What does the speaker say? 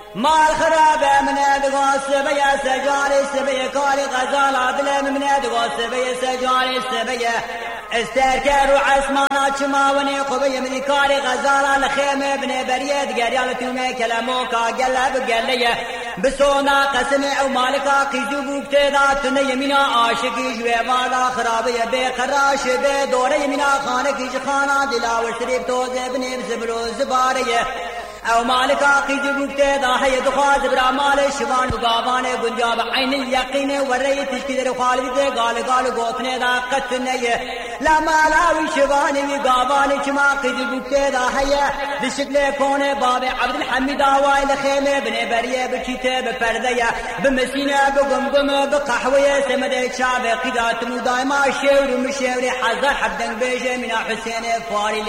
مال خرابه من ادغاس بيا سجاري سبيه كاري غزال عدل من ادغاس بيا سجاري سبيه استركر وعسمانا چماوني قبيه من كاري غزال الخيمه ابن بريد قريال تومي كلاموكا قلب قليه بسونا قسمه ومالكا قيجو بوكتدا تنه يمينا عاشقي جويوالا خرابيه بقراش به دوره يمينا خانه كيج خانا دلاور شريف توز ابن زبرو زباريه او مالكا قيجو بوكتدا هي دخواز برا مال شوان وقابان گنجاب عين اليقين وري تشكير خالد قال قال غوتنه دا قتنه لا مالاوي شوان وقابان چما قيجو بوكتدا هي بشكل كون باب عبد الحميد وايل خيمه بن بريه بچيته بپرده بمسينه بقمقم بقحوه سمد شعب قدات دائما شور مشور حزر حبدن بيجه من حسين فاري